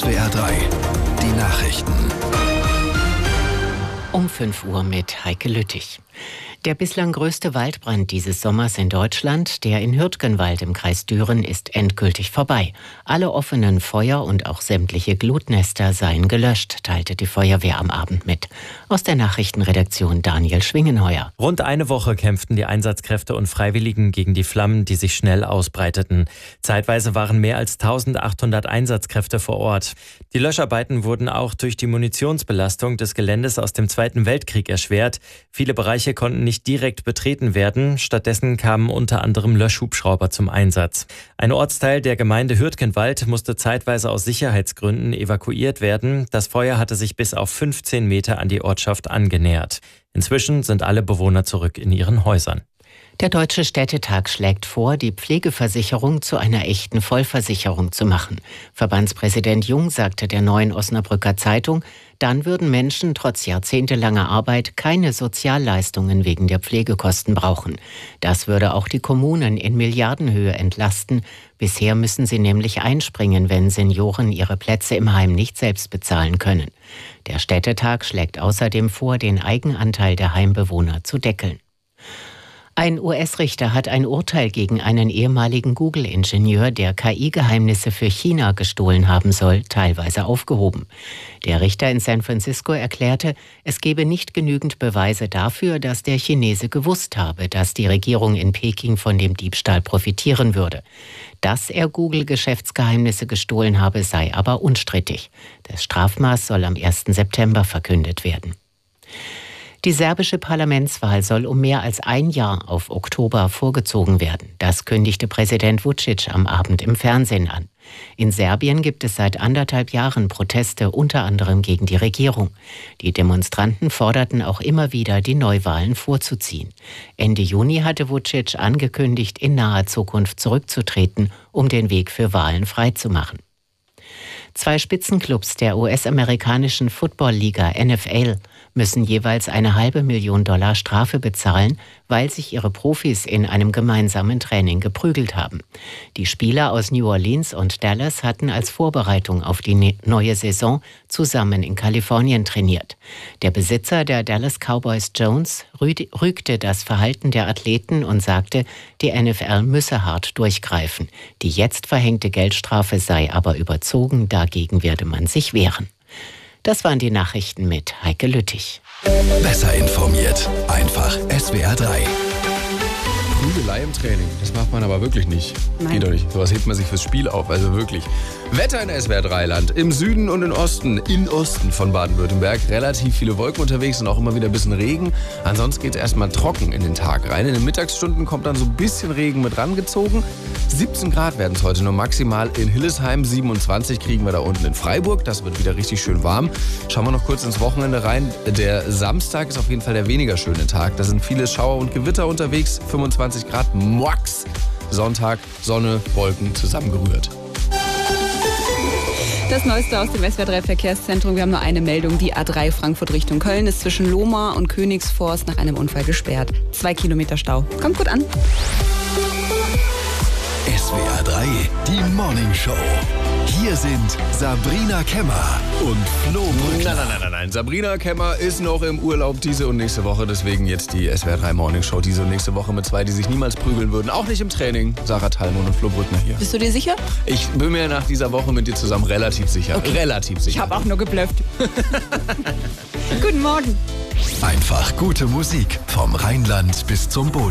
SWR 3, die Nachrichten. Um 5 Uhr mit Heike Lüttich. Der bislang größte Waldbrand dieses Sommers in Deutschland, der in Hürtgenwald im Kreis Düren, ist endgültig vorbei. Alle offenen Feuer und auch sämtliche Glutnester seien gelöscht, teilte die Feuerwehr am Abend mit. Aus der Nachrichtenredaktion Daniel Schwingenheuer. Rund eine Woche kämpften die Einsatzkräfte und Freiwilligen gegen die Flammen, die sich schnell ausbreiteten. Zeitweise waren mehr als 1800 Einsatzkräfte vor Ort. Die Löscharbeiten wurden auch durch die Munitionsbelastung des Geländes aus dem Zweiten Weltkrieg erschwert. Viele Bereiche konnten nicht direkt betreten werden. Stattdessen kamen unter anderem Löschhubschrauber zum Einsatz. Ein Ortsteil der Gemeinde Hürtgenwald musste zeitweise aus Sicherheitsgründen evakuiert werden. Das Feuer hatte sich bis auf 15 Meter an die Ortschaft angenähert. Inzwischen sind alle Bewohner zurück in ihren Häusern. Der Deutsche Städtetag schlägt vor, die Pflegeversicherung zu einer echten Vollversicherung zu machen. Verbandspräsident Jung sagte der Neuen Osnabrücker Zeitung, dann würden Menschen trotz jahrzehntelanger Arbeit keine Sozialleistungen wegen der Pflegekosten brauchen. Das würde auch die Kommunen in Milliardenhöhe entlasten. Bisher müssen sie nämlich einspringen, wenn Senioren ihre Plätze im Heim nicht selbst bezahlen können. Der Städtetag schlägt außerdem vor, den Eigenanteil der Heimbewohner zu deckeln. Ein US-Richter hat ein Urteil gegen einen ehemaligen Google-Ingenieur, der KI-Geheimnisse für China gestohlen haben soll, teilweise aufgehoben. Der Richter in San Francisco erklärte, es gebe nicht genügend Beweise dafür, dass der Chinese gewusst habe, dass die Regierung in Peking von dem Diebstahl profitieren würde. Dass er Google-Geschäftsgeheimnisse gestohlen habe, sei aber unstrittig. Das Strafmaß soll am 1. September verkündet werden. Die serbische Parlamentswahl soll um mehr als ein Jahr auf Oktober vorgezogen werden. Das kündigte Präsident Vučić am Abend im Fernsehen an. In Serbien gibt es seit 1,5 Jahren Proteste, unter anderem gegen die Regierung. Die Demonstranten forderten auch immer wieder, die Neuwahlen vorzuziehen. Ende Juni hatte Vučić angekündigt, in naher Zukunft zurückzutreten, um den Weg für Wahlen freizumachen. 2 Spitzenclubs der US-amerikanischen Football-Liga NFL müssen jeweils $500.000 Strafe bezahlen, weil sich ihre Profis in einem gemeinsamen Training geprügelt haben. Die Spieler aus New Orleans und Dallas hatten als Vorbereitung auf die neue Saison zusammen in Kalifornien trainiert. Der Besitzer der Dallas Cowboys, Jones, rügte das Verhalten der Athleten und sagte, die NFL müsse hart durchgreifen. Die jetzt verhängte Geldstrafe sei aber überzogen, dagegen werde man sich wehren. Das waren die Nachrichten mit Heike Lüttich. Besser informiert, einfach SWR 3. Prügelei im Training, das macht man aber wirklich nicht. Nein. Geht doch nicht. Sowas hebt man sich fürs Spiel auf, also wirklich. Wetter in SWR 3 Land, im Süden und im Osten von Baden-Württemberg. Relativ viele Wolken unterwegs und auch immer wieder ein bisschen Regen. Ansonsten geht es erstmal trocken in den Tag rein. In den Mittagsstunden kommt dann so ein bisschen Regen mit rangezogen. 17 Grad werden es heute nur maximal in Hillesheim. 27 kriegen wir da unten in Freiburg. Das wird wieder richtig schön warm. Schauen wir noch kurz ins Wochenende rein. Der Samstag ist auf jeden Fall der weniger schöne Tag. Da sind viele Schauer und Gewitter unterwegs. 25 Grad Max. Sonntag, Sonne, Wolken zusammengerührt. Das Neueste aus dem SWR 3 Verkehrszentrum. Wir haben nur eine Meldung. Die A3 Frankfurt Richtung Köln ist zwischen Lohmar und Königsforst nach einem Unfall gesperrt. 2 Kilometer Stau. Kommt gut an. SWR 3, die Morning Show. Hier sind Sabrina Kemmer und Flo Brückner. Nein. Sabrina Kemmer ist noch im Urlaub diese und nächste Woche. Deswegen jetzt die SWR 3 Morning Show diese und nächste Woche mit 2, die sich niemals prügeln würden. Auch nicht im Training. Sarah Thalmon und Flo Brückner hier. Bist du dir sicher? Ich bin mir nach dieser Woche mit dir zusammen relativ sicher. Okay. Relativ sicher. Ich habe auch nur geblufft. Guten Morgen. Einfach gute Musik vom Rheinland bis zum Bodensee.